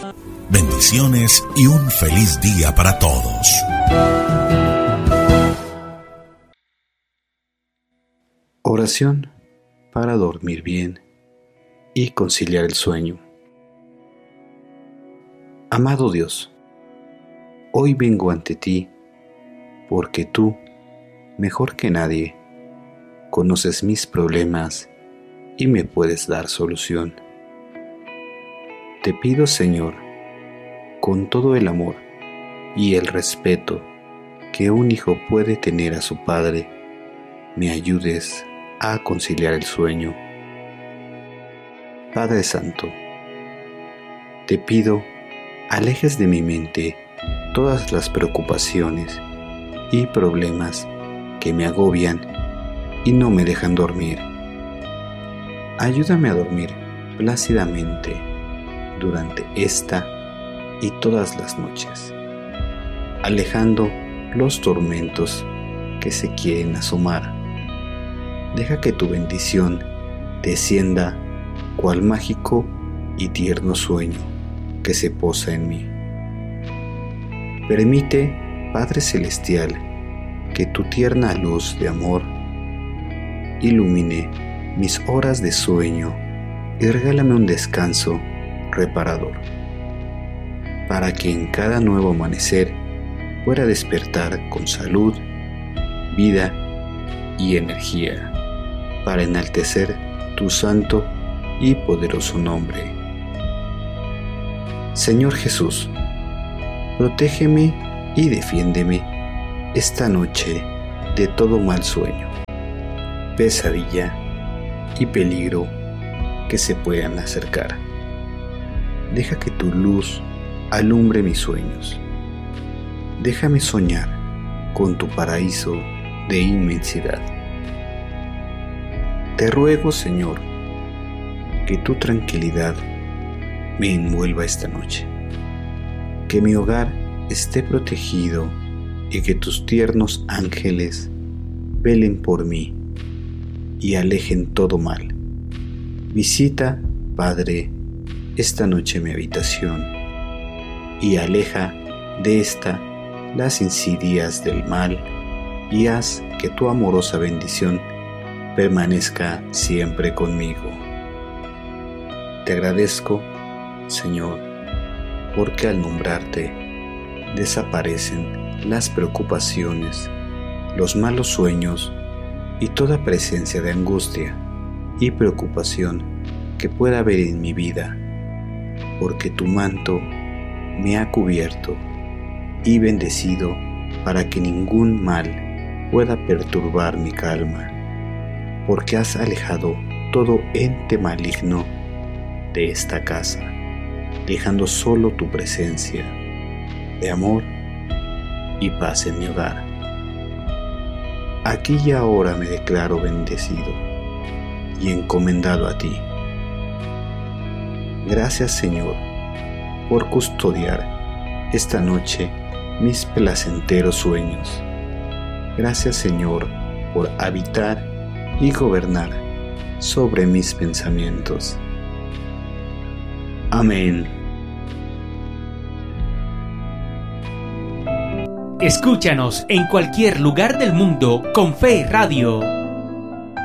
Bendiciones y un feliz día para todos. Oración para dormir bien y conciliar el sueño. Amado Dios, hoy vengo ante ti porque tú, mejor que nadie, conoces mis problemas y me puedes dar solución. Te pido, Señor, con todo el amor y el respeto que un hijo puede tener a su padre, me ayudes a conciliar el sueño. Padre Santo, te pido, alejes de mi mente todas las preocupaciones y problemas que me agobian y no me dejan dormir. Ayúdame a dormir plácidamente durante esta y todas las noches, alejando los tormentos que se quieren asomar. Deja que tu bendición descienda cual mágico y tierno sueño que se posa en mí. Permite, Padre Celestial, que tu tierna luz de amor ilumine mis horas de sueño y regálame un descanso reparador, para que en cada nuevo amanecer pueda despertar con salud, vida y energía, para enaltecer tu santo y poderoso nombre. Señor Jesús, protégeme y defiéndeme esta noche de todo mal sueño, pesadilla y peligro que se puedan acercar. Deja que tu luz alumbre mis sueños. Déjame soñar con tu paraíso de inmensidad. Te ruego, Señor, que tu tranquilidad me envuelva esta noche, que mi hogar esté protegido y que tus tiernos ángeles velen por mí y alejen todo mal. Visita, Padre, esta noche mi habitación y aleja de esta las insidias del mal y haz que tu amorosa bendición permanezca siempre conmigo. Te agradezco, Señor, porque al nombrarte desaparecen las preocupaciones, los malos sueños y toda presencia de angustia y preocupación que pueda haber en mi vida, porque tu manto me ha cubierto y bendecido para que ningún mal pueda perturbar mi calma, porque has alejado todo ente maligno de esta casa, dejando solo tu presencia de amor y paz en mi hogar. Aquí y ahora me declaro bendecido y encomendado a ti. Gracias, Señor, por custodiar esta noche mis placenteros sueños. Gracias, Señor, por habitar y gobernar sobre mis pensamientos. Amén. Escúchanos en cualquier lugar del mundo con Fe Radio.